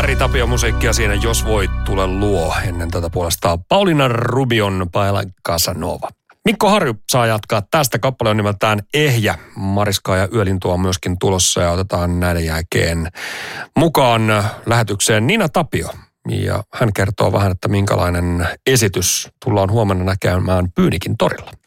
Harry Tapion musiikkia siinä, jos voit, tule luo. Ennen tätä puolestaan Paulina Rubion Paella Casanova. Mikko Harju saa jatkaa tästä. Kappale on nimeltään Ehjä. Mariskaa ja Yölintua on myöskin tulossa ja otetaan näiden jälkeen mukaan lähetykseen Nina Tapio. Ja hän kertoo vähän, että minkälainen esitys tullaan huomenna näkemään Pyynikin torilla.